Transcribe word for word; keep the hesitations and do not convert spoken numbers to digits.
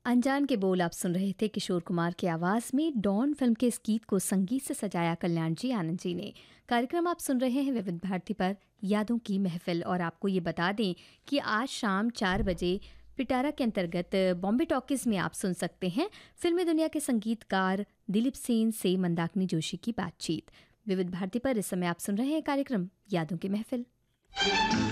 अनजान के बोल आप सुन रहे थे किशोर कुमार की आवाज़ में। डॉन फिल्म के इस गीत को संगीत से सजाया कल्याण जी आनंद जी ने। कार्यक्रम आप सुन रहे हैं विविध भारती पर, यादों की महफिल। और आपको ये बता दें कि आज शाम चार बजे पिटारा के अंतर्गत बॉम्बे टॉकीज़ में आप सुन सकते हैं फिल्मी दुनिया के संगीतकार दिलीप सेन से मंदाकिनी जोशी की बातचीत। विविध भारती पर इस समय आप सुन रहे हैं कार्यक्रम यादों की महफिल।